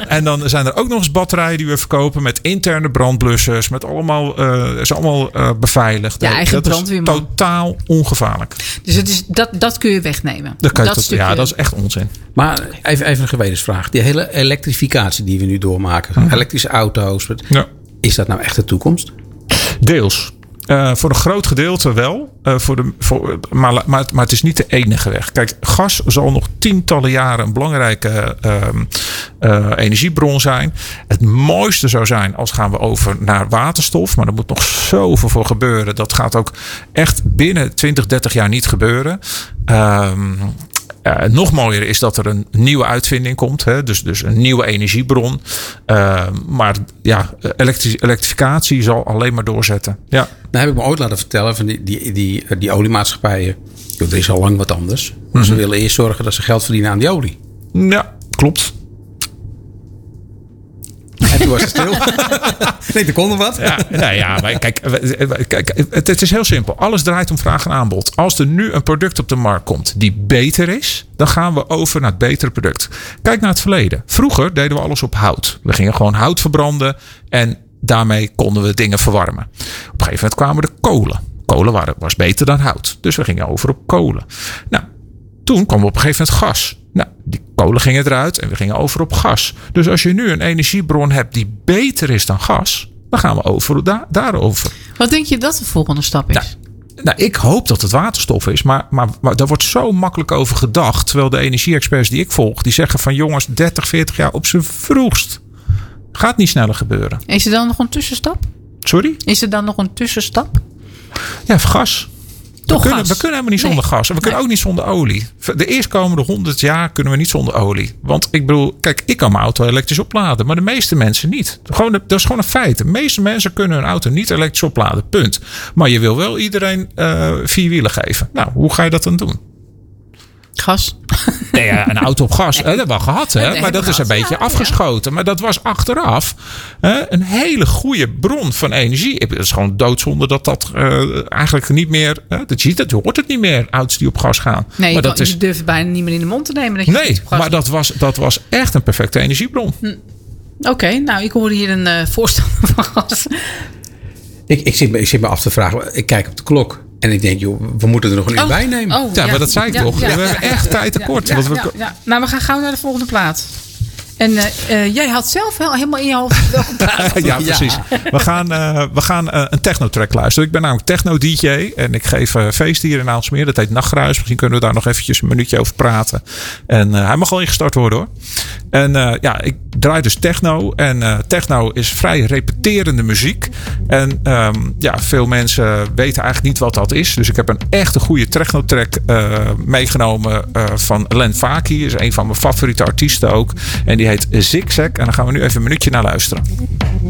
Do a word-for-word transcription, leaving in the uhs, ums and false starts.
en dan zijn er ook nog eens batterijen die we verkopen met interne brandblussers. Met allemaal, uh, is allemaal uh, beveiligd. Ja, eigen dat is totaal ongevaarlijk. Dus het is, dat, dat kun je wegnemen. Dat kan je dat tot, ja, dat is echt onzin. Maar even, even een gewetensvraag. Die hele elektrificatie die we nu doormaken. Hm. Elektrische auto's. Ja. Is dat nou echt de toekomst? Deels. Uh, voor een groot gedeelte wel. Uh, voor de, voor, maar, maar, maar het is niet de enige weg. Kijk, gas zal nog tientallen jaren een belangrijke uh, uh, energiebron zijn. Het mooiste zou zijn als gaan we over naar waterstof. Maar er moet nog zoveel voor gebeuren. Dat gaat ook echt binnen twintig, dertig jaar niet gebeuren. Um, Uh, nog mooier is dat er een nieuwe uitvinding komt. Hè? Dus, dus een nieuwe energiebron. Uh, maar ja, elektri- elektrificatie zal alleen maar doorzetten. Ja. Nou heb ik me ooit laten vertellen van die, die, die, die oliemaatschappijen. Joh, er is al lang wat anders. Maar mm-hmm. ze willen eerst zorgen dat ze geld verdienen aan die olie. Ja, klopt. En toen was het stil. Nee, er kon nog wat. Ja, nou ja, maar kijk, kijk het, het is heel simpel. Alles draait om vraag en aanbod. Als er nu een product op de markt komt die beter is, dan gaan we over naar het betere product. Kijk naar het verleden. Vroeger deden we alles op hout. We gingen gewoon hout verbranden en daarmee konden we dingen verwarmen. Op een gegeven moment kwamen de kolen. Kolen waren, was beter dan hout. Dus we gingen over op kolen. Nou, toen kwam op een gegeven moment gas. Nou, die kolen gingen eruit en we gingen over op gas. Dus als je nu een energiebron hebt die beter is dan gas, dan gaan we over da- daarover. Wat denk je dat de volgende stap is? Nou, nou ik hoop dat het waterstof is, maar, maar, maar daar wordt zo makkelijk over gedacht. Terwijl de energie-experts die ik volg, die zeggen van jongens, dertig, veertig jaar op zijn vroegst. Gaat niet sneller gebeuren. Is er dan nog een tussenstap? Sorry? Is er dan nog een tussenstap? Ja, gas. Toch we, kunnen, gas. we kunnen helemaal niet zonder nee. gas. En we kunnen nee. ook niet zonder olie. De eerstkomende honderd jaar kunnen we niet zonder olie. Want ik bedoel, kijk, ik kan mijn auto elektrisch opladen. Maar de meeste mensen niet. Gewoon, dat is gewoon een feit. De meeste mensen kunnen hun auto niet elektrisch opladen. Punt. Maar je wil wel iedereen uh, vier wielen geven. Nou, hoe ga je dat dan doen? Gas. Nee, ja, een auto op gas, nee. hè, dat hebben we gehad. Hè? Nee, maar dat is een beetje ja, afgeschoten. Ja. Maar dat was achteraf hè, een hele goede bron van energie. Het is gewoon doodzonde dat dat uh, eigenlijk niet meer... Hè, dat je ziet, je hoort het niet meer, auto's die op gas gaan. Nee, maar je, dat kan, is, je durft het bijna niet meer in de mond te nemen. Dat je nee, op gas maar dat was, dat was echt een perfecte energiebron. Hm. Oké, okay, nou, ik hoor hier een uh, voorstander van gas. Ik, ik, zit me, ik zit me af te vragen. Ik kijk op de klok. En ik denk, joh, we moeten er nog een uur oh, bij nemen. Oh, ja, ja, maar dat zei ik ja, toch. Ja, we ja, hebben echt ja, tijd tekort. Ja, ja, we... ja, ja. Nou, we gaan gauw naar de volgende plaat. En uh, uh, jij had zelf wel helemaal in je hoofd welke plaat. Ja, precies. Ja. We gaan, uh, we gaan uh, een techno-track luisteren. Ik ben namelijk techno-D J. En ik geef uh, feesten hier in Aalsmeer. Dat heet Nachtruis. Misschien kunnen we daar nog eventjes een minuutje over praten. En uh, hij mag al ingestart worden hoor. En uh, ja, ik draai dus techno. En uh, techno is vrij repeterende muziek. En um, ja, veel mensen weten eigenlijk niet wat dat is. Dus ik heb een echt een goede techno-track uh, meegenomen uh, van Len Faki. Is een van mijn favoriete artiesten ook. En die heet Zigzag. En daar gaan we nu even een minuutje naar luisteren.